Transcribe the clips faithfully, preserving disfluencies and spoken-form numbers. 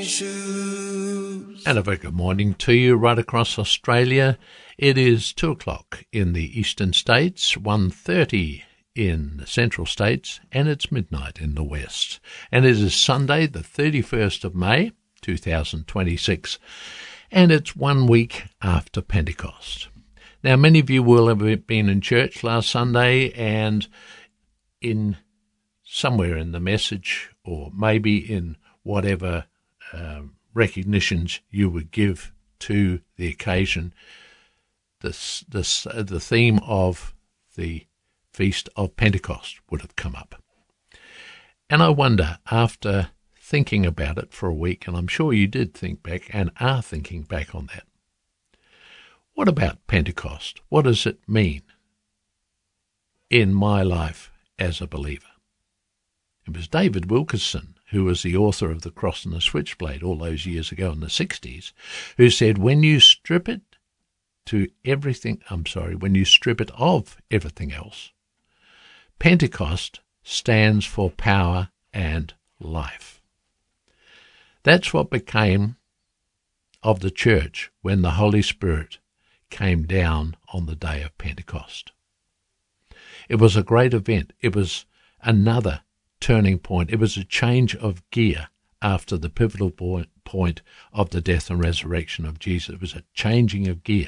shoes. And a very good morning to you right across Australia. It is two o'clock in the eastern states, one thirty in the central states, and it's midnight in the west. And it is Sunday, the thirty-first of May, two thousand twenty-six, and it's one week after Pentecost. Now, many of you will have been in church last Sunday, and in somewhere in the message, or maybe in whatever uh, recognitions you would give to the occasion, this, this, uh, the theme of the Feast of Pentecost would have come up. And I wonder, after thinking about it for a week, and I'm sure you did think back and are thinking back on that, what about Pentecost? What does it mean in my life as a believer? It was David Wilkerson, who was the author of The Cross and the Switchblade all those years ago in the sixties, who said, when you strip it to everything, I'm sorry, when you strip it of everything else, Pentecost stands for power and life. That's what became of the church when the Holy Spirit came down on the day of Pentecost. It was a great event. It was another turning point. It was a change of gear after the pivotal point of the death and resurrection of Jesus. It was a changing of gear.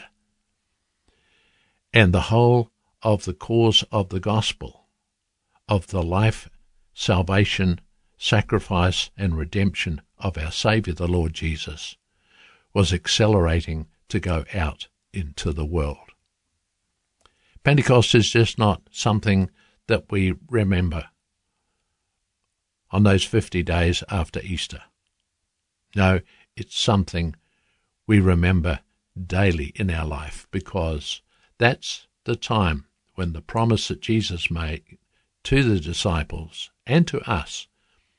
And the whole of the cause of the gospel, of the life, salvation, sacrifice, and redemption of our Saviour, the Lord Jesus, was accelerating to go out into the world. Pentecost is just not something that we remember on those fifty days after Easter. No, it's something we remember daily in our life, because that's the time when the promise that Jesus made to the disciples and to us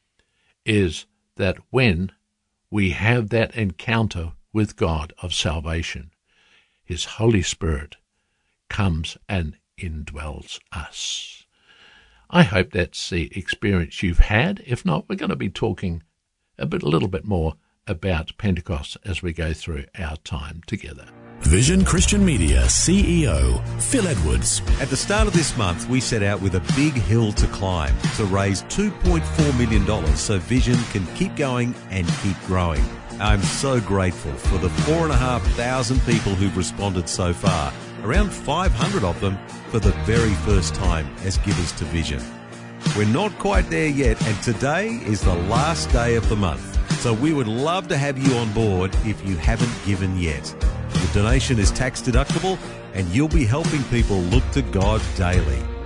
is that when we have that encounter with God of salvation, His Holy Spirit comes and indwells us. I hope that's the experience you've had. If not, we're going to be talking a bit, a little bit more about Pentecost as we go through our time together. Vision Christian Media C E O Phil Edwards. At the start of this month, we set out with a big hill to climb to raise two point four million dollars so Vision can keep going and keep growing. I'm so grateful for the four thousand five hundred people who've responded so far, around five hundred of them for the very first time as givers to Vision. We're not quite there yet, and today is the last day of the month. So we would love to have you on board if you haven't given yet. The donation is tax deductible, and you'll be helping people look to God daily.